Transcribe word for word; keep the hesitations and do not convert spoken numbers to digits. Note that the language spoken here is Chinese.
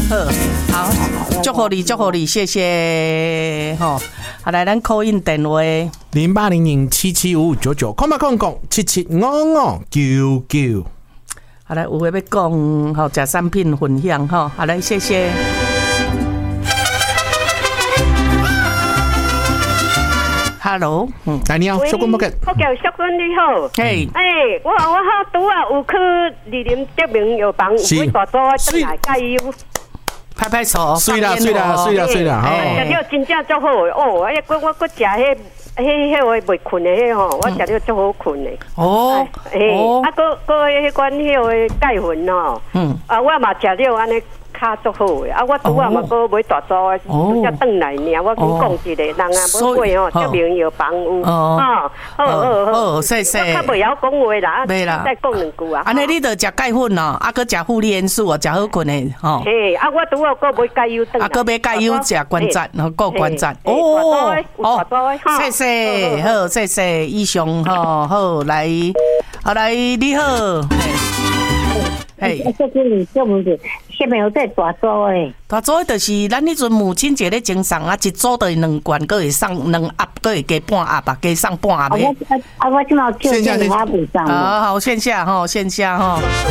好，好，祝福你，祝福你，谢谢吼。好，来，咱 call in 电话零八零零七七五五九九，空八空空七七五五九九。 好来，有话要讲，好，食产品分享哈。好来，谢谢。Hello， 嗯， 来你好，小君不给。 我叫小君你好。 嘿， 哎，我我好拄啊有去二林德明药房有位大组转来加油。 拍拍手， 水啦水啦水啦水啦， 哦，食了真正足好的哦，哎，我我我食迄迄迄个袂困的迄吼，我食了足好困的。 哦， 哦，啊，个个迄款迄个钙粉哦，嗯，啊，我嘛食了安尼。卡足好诶，啊！我拄啊嘛个买大组诶，才转来尔。我讲讲一个人啊，要买吼，德明药房有，哦，好好好， 谢谢。 我较袂晓讲话啦， 袂啦， 再讲两句啊。 安尼你着食钙粉哦，啊，佮食护理元素哦，食好困诶，吼。 嘿，啊，我拄啊个买钙油转来， 啊，佮买钙油食关节，吼，够关节。 哦，哦， 谢谢，好，谢谢，以上吼，好来，好来，你好。 嘿，小姐，小问题，下面有在大组诶。 大组就是咱迄阵母亲节咧赠送啊，一组就是两罐，佮会送两盒，佮会加半盒吧，加送半盒的。 啊，我啊，我即马叫电话袂上。 好好，线下吼，线下吼。